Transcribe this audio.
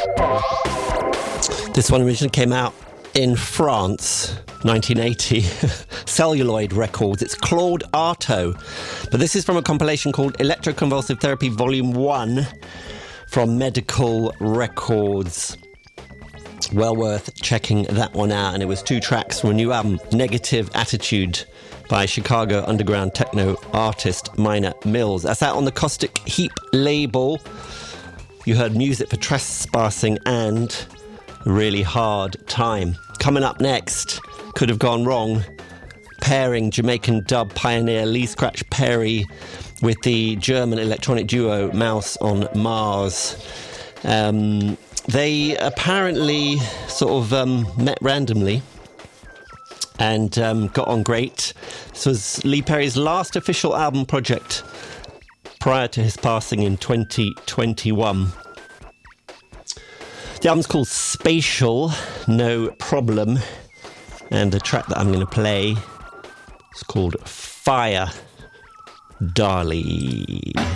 This one originally came out in France, 1980, Celluloid Records. It's Claude Artaud. But this is from a compilation called Electroconvulsive Therapy Volume 1 from Medical Records. Well worth checking that one out. And it was 2 tracks from a new album, Negative Attitude, by Chicago underground techno artist Minor Mills. That's out on the Caustic Heap label. You heard Music for Trespassing and Really Hard Time. Coming up next, Could Have Gone Wrong, pairing Jamaican dub pioneer Lee Scratch Perry with the German electronic duo Mouse on Mars. They apparently sort of met randomly and got on great. This was Lee Perry's last official album project prior to his passing in 2021. The album's called Spatial No Problem, and the track that I'm going to play is called Fire Dali.